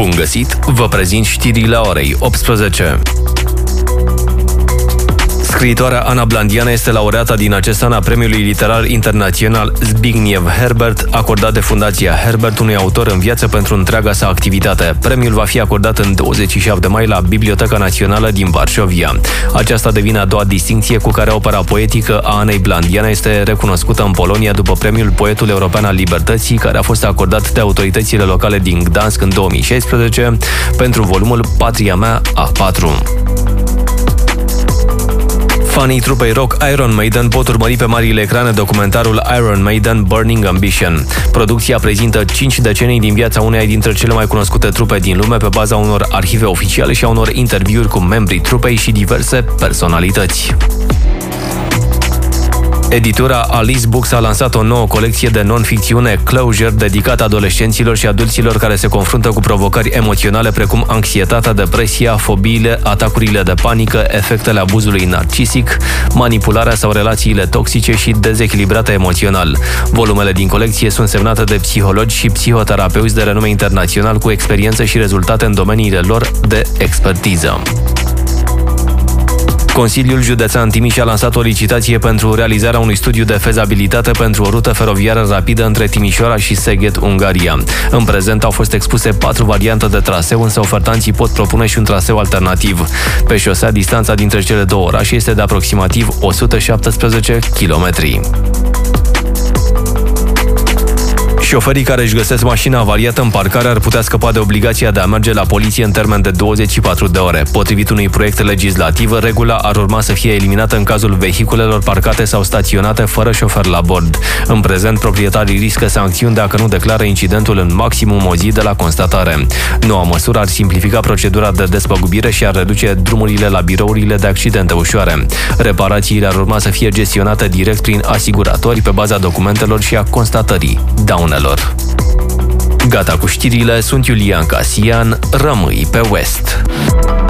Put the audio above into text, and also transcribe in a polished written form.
Bun găsit! Vă prezint știrile orei 18. Scriitoarea Ana Blandiana este laureata din acest an a Premiului Literar Internațional Zbigniew Herbert, acordat de Fundația Herbert unui autor în viață pentru întreaga sa activitate. Premiul va fi acordat în 27 mai la Biblioteca Națională din Varșovia. Aceasta devine a doua distincție cu care opera poetică a Anei Blandiana este recunoscută în Polonia după Premiul Poetul European al Libertății, care a fost acordat de autoritățile locale din Gdansk în 2016 pentru volumul Patria mea A4. Fanii trupei rock Iron Maiden pot urmări pe marile ecrane documentarul Iron Maiden Burning Ambition. Producția prezintă 5 decenii din viața uneia dintre cele mai cunoscute trupe din lume pe baza unor arhive oficiale și a unor interviuri cu membrii trupei și diverse personalități. Editura Alice Books a lansat o nouă colecție de non-ficțiune, Closure, dedicată adolescenților și adulților care se confruntă cu provocări emoționale precum anxietatea, depresia, fobiile, atacurile de panică, efectele abuzului narcisic, manipularea sau relațiile toxice și dezechilibrate emoțional. Volumele din colecție sunt semnate de psihologi și psihoterapeuți de renume internațional cu experiență și rezultate în domeniile lor de expertiză. Consiliul Județean Timiș a lansat o licitație pentru realizarea unui studiu de fezabilitate pentru o rută feroviară rapidă între Timișoara și Szeged, Ungaria. În prezent au fost expuse 4 variante de traseu, însă ofertanții pot propune și un traseu alternativ. Pe șosea, distanța dintre cele două orașe este de aproximativ 117 km. Șoferii care își găsesc mașina avariată în parcare ar putea scăpa de obligația de a merge la poliție în termen de 24 de ore. Potrivit unui proiect legislativ, regula ar urma să fie eliminată în cazul vehiculelor parcate sau staționate fără șofer la bord. În prezent, proprietarii riscă sancțiuni dacă nu declară incidentul în maximum o zi de la constatare. Noua măsură ar simplifica procedura de despăgubire și ar reduce drumurile la birourile de accidente ușoare. Reparațiile ar urma să fie gestionate direct prin asiguratori pe baza documentelor și a constatării daunelor. Gata cu știrile, sunt Iulian Casian, rămâi pe West.